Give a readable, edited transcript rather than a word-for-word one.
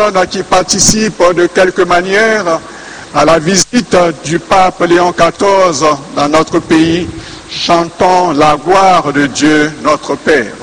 qui participent de quelque manière à la visite du pape Léon XIV dans notre pays, chantons la gloire de Dieu, notre Père.